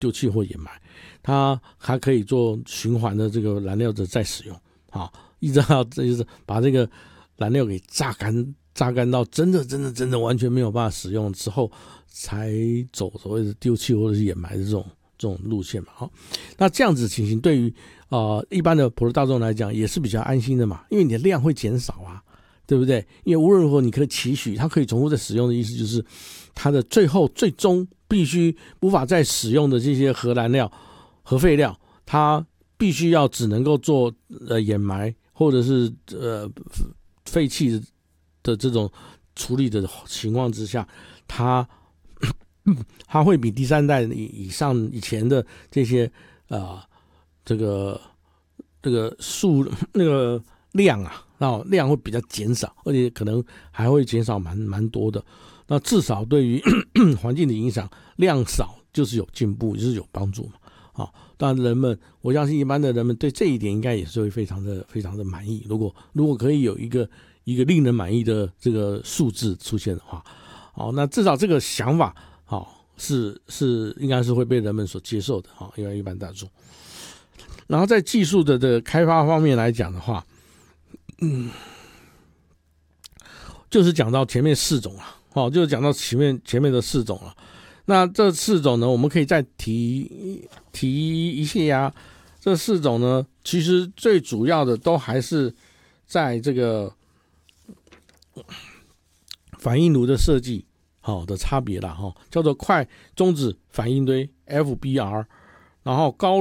丢弃或掩埋，它还可以做循环的这个燃料的再使用，一直到就是把这个燃料给榨干到真的完全没有办法使用之后，才走所谓的丢弃或者是掩埋的这种路线嘛。那这样子情形对于一般的普罗大众来讲也是比较安心的嘛，因为你的量会减少啊，对不对？因为无论如何你可以期许它可以重复再使用的意思，就是它的最终必须无法再使用的这些核燃料、核废料，它必须要只能够做掩埋或者是废弃的这种处理的情况之下，它会比第三代以前的这些这个量量会比较减少，而且可能还会减少蛮多的。那至少对于环境的影响，量少就是有进步，就是有帮助嘛。当然我相信一般的人们对这一点应该也是会非常的满意。如果可以有一个令人满意的这个数字出现的话，那至少这个想法是应该是会被人们所接受的，因为一般大众。然后在技术的开发方面来讲的话，就是讲到前面4种了，就是讲到前面的4种了。那这4种呢，我们可以再提一下呀。这4种呢，其实最主要的都还是在这个反应炉的设计的差别啦，叫做快中子反应堆 FBR， 然后高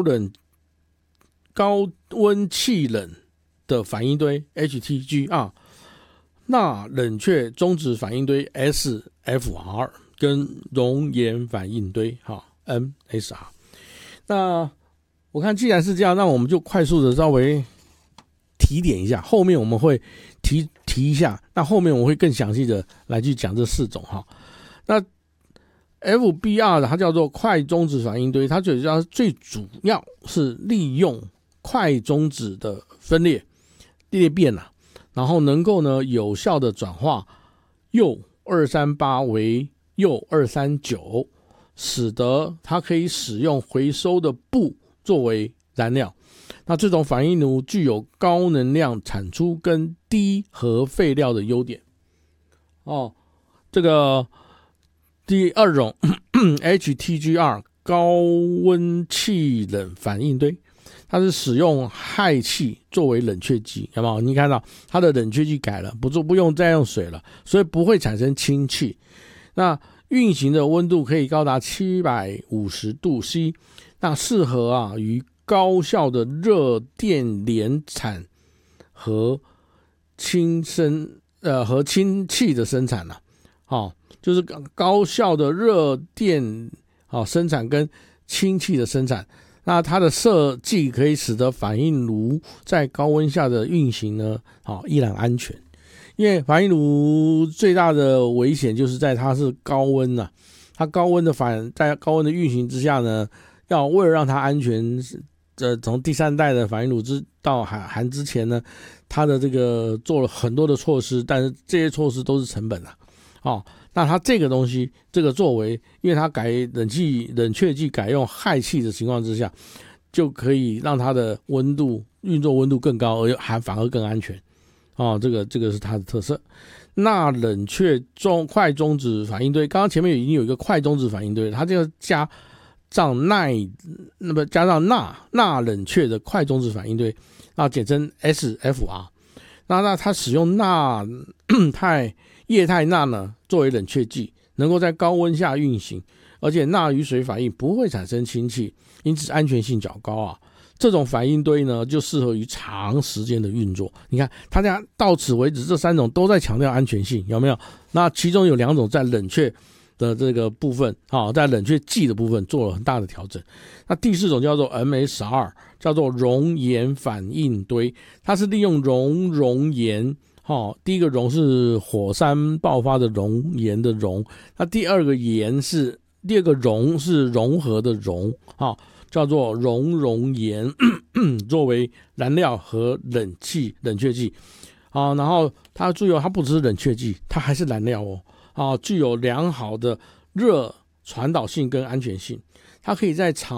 温气冷的反应堆 HTGR， 钠冷却中子反应堆 SFR， 跟熔岩反应堆MSR。 那我看既然是这样，那我们就快速的稍微提点一下，后面我们会提一下，那后面我会更详细的来去讲这4种那 FBR 它叫做快中子反应堆，它最主要是利用快中子的分裂变然后能够呢有效的转化铀238为铀239，使得它可以使用回收的布作为燃料。那这种反应炉具有高能量产出跟低核废料的优点。这个第2种HTGR 高温气冷反应堆，它是使用氦气作为冷却剂，有没有？你看到它的冷却剂改了，不用再用水了，所以不会产生氢气。那运行的温度可以高达750度 C， 那适合于高效的热电联产和氢气的生产就是高效的热电生产跟氢气的生产。那它的设计可以使得反应炉在高温下的运行呢依然安全。因为反应炉最大的危险就是在它是高温它在高温的运行之下呢，要为了让它安全，从第3代的反应炉到韩之前呢，它的这个做了很多的措施，但是这些措施都是成本那它这个东西，这个作为，因为它冷却剂改用氦气的情况之下，就可以让它的运作温度更高，而反而更安全这个是它的特色。钠冷却快中子反应堆，刚刚前面已经有一个快中子反应堆，它这个加上钠冷却的快中子反应堆，简称 SFR。那它使用液态钠呢作为冷却剂，能够在高温下运行，而且钠与水反应不会产生氢气，因此安全性较高这种反应堆呢就适合于长时间的运作。你看它家到此为止，这3种都在强调安全性，有没有？那其中有2种在冷却的这个部分在冷却剂的部分做了很大的调整。那第4种叫做 MSR， 叫做熔岩反应堆，它是利用熔岩第一个熔是火山爆发的熔岩的熔，那第二个熔是融合的融叫做熔岩作为燃料和冷却剂然后它注意它不只是冷却剂，它还是燃料具有良好的热传导性跟安全性，它可以在